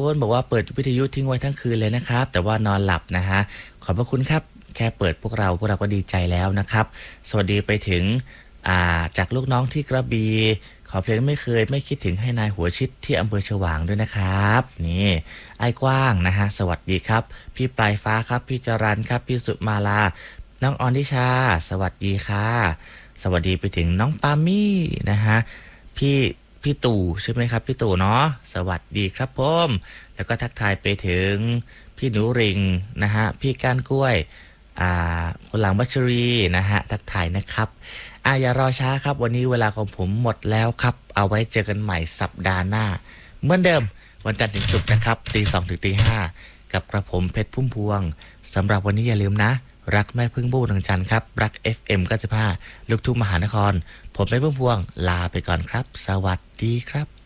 นบอกว่าเปิดวิทยุทิ้งไว้ทั้งคืนเลยนะครับแต่ว่านอนหลับนะฮะขอบพระคุณครับแค่เปิดพวกเราก็ดีใจแล้วนะครับสวัสดีไปถึงจากลูกน้องที่กระบี่ขอเพลงไม่คิดถึงให้นายหัวชิดที่อำเภอฉวางด้วยนะครับนี่ไอ้กว้างนะฮะสวัสดีครับพี่ปลายฟ้าครับพี่จรัญครับพี่สุมาลาน้องออนทิชาสวัสดีค่ะสวัสดีไปถึงน้องปามี่นะฮะพี่ตู่ใช่ไหมครับพี่ตู่เนาะสวัสดีครับผมแล้วก็ทักทายไปถึงพี่หนูริงนะฮะพี่ก้านกล้วยคนหลังบัชรีนะฮะทักทายนะครับอย่ารอช้าครับวันนี้เวลาของผมหมดแล้วครับเอาไว้เจอกันใหม่สัปดาห์หน้าเหมือนเดิมวันจันทร์ถึงศุกร์นะครับ2 ถึง 5กับกระผมเพชรพุ่มพวงสำหรับวันนี้อย่าลืมนะรักแม่พึ่งบู้นางจันทร์ครับรัก FM 95ลูกทุ่งมหานครผมเพชรพุ่มพวงลาไปก่อนครับสวัสดีครับ